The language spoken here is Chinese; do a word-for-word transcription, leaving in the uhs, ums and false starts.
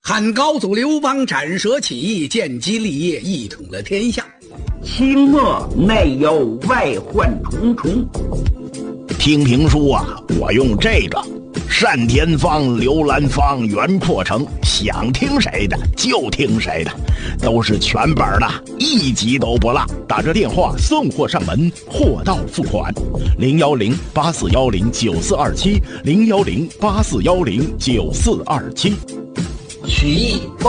汉高祖刘邦斩蛇起义，建基立业，一统了天下。 清末内忧外患重重。 听评书啊，我用这个单田芳、刘兰芳、袁阔成，想听谁的就听谁的，都是全本的，一集都不落。打着电话送货上门，货到付款。零幺零八四幺零九四二七，零幺零八四幺零九四二七。 曲艺